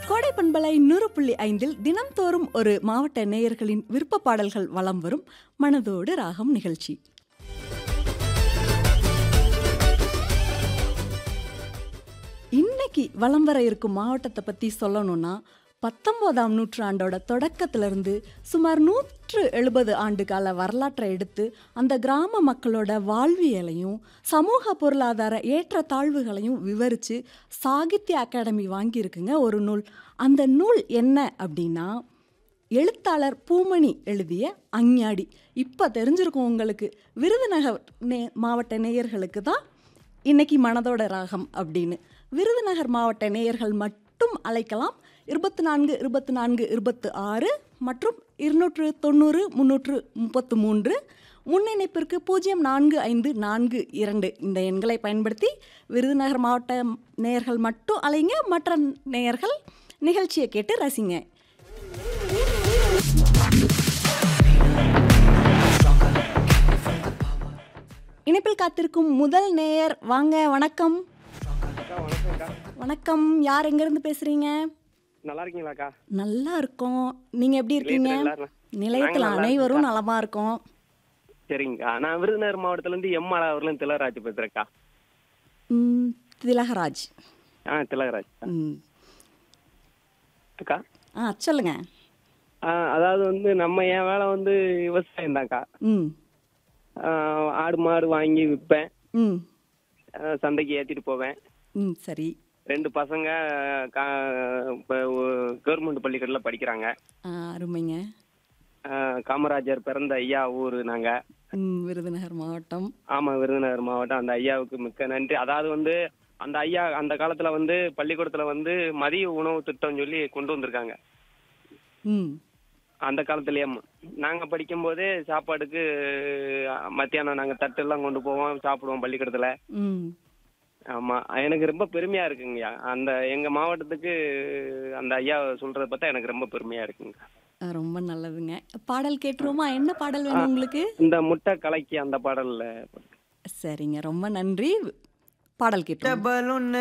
கோடை பண்பலை 100.5 தினம்தோறும் ஒரு மாவட்ட நேயர்களின் விருப்ப பாடல்கள் வலம் வரும் மனதோடு ராகம் நிகழ்ச்சி. இன்னைக்கு வலம் வர இருக்கும் மாவட்டத்தை பற்றி சொல்லணும்னா 19ஆம் நூற்றாண்டோட தொடக்கத்திலிருந்து சுமார் 170 ஆண்டு கால வரலாற்றை எடுத்து அந்த கிராம மக்களோட வாழ்வியலையும் சமூக பொருளாதார ஏற்றத்தாழ்வுகளையும் விவரித்து சாகித்ய அகாடமி வாங்கியிருக்குங்க ஒரு நூல். அந்த நூல் என்ன அப்படின்னா எழுத்தாளர் பூமணி எழுதிய அஞ்ஞாடி. இப்போ தெரிஞ்சிருக்கும் உங்களுக்கு. விருதுநகர் மாவட்ட நேயர்களுக்கு தான் இன்னைக்கு மனதோட ராகம் அப்படின்னு. விருதுநகர் மாவட்ட நேயர்கள் மட்டும் அழைக்கலாம். 24 24 26 மற்றும் 290 333 முன்னிணைப்பிற்கு 045442 இந்த எண்களை பயன்படுத்தி விருதுநகர் மாவட்ட நேயர்கள் மட்டும் அழைங்க. மற்ற நேயர்கள் நிகழ்ச்சியை கேட்டு ரசிங்க. இணைப்பில் காத்திருக்கும் முதல் நேயர் வாங்க. வணக்கம். வணக்கம். யார் எங்கிருந்து பேசுறீங்க? நல்லா இருக்கீங்களாக்கா? நல்லா இருக்கோம். நீங்க எப்படி இருக்கீங்க? நிலையத்தில் அனைவரும் நலமா இருக்கோம். சரிங்கக்கா. நான் விருதுநகர் மாவட்டத்துல இருந்து எம்மாள் அவர்களும் திலகராஜ் பேசுறேன்க்கா. திலகராஜ். திலகராஜ் அக்கா. சொல்லுங்க. அதாவது நம்ம என் வேலை விவசாயம் தான்க்கா. ஆடு மாடு வாங்கி விற்பேன், சந்தைக்கு ஏத்திட்டு போவேன். சரி. 2 பசங்க கவர்மெண்ட் பள்ளிக்கூடத்துல படிக்கிறாங்க. அருமைங்க. காமராஜர் பிறந்த ஐயா ஊரு நாங்க. விருதுநகர் மாவட்டம். ஆமா, விருதுநகர் மாவட்டம். அந்த ஐயாவுக்கு மிக்க நன்றி. அதாவது அந்த ஐயா அந்த காலத்துல பள்ளிக்கூடத்துல மதிய உணவு திட்டம் சொல்லி கொண்டு வந்திருக்காங்க. அந்த காலத்திலேயே நாங்க படிக்கும் போதே சாப்பாடுக்கு மத்தியானம் நாங்க தட்டு எல்லாம் கொண்டு போவோம், சாப்பிடுவோம் பள்ளிக்கூடத்துல. ஆமா, எனக்கு ரொம்ப பெருமையா இருக்குங்கய்யா. அந்த எங்க மாவட்டத்துக்கு அந்த ஐயா சொல்றத பார்த்தா எனக்கு ரொம்ப பெருமையா இருக்குங்க. ரொம்ப நல்லதுங்க. பாடல் கேட்டுருவோமா? என்ன பாடல் வேணும் உங்களுக்கு? இந்த முட்டை கலக்கி அந்த பாடல்ல. சரிங்க, ரொம்ப நன்றி. பாடல் கேட்டுருவோம்.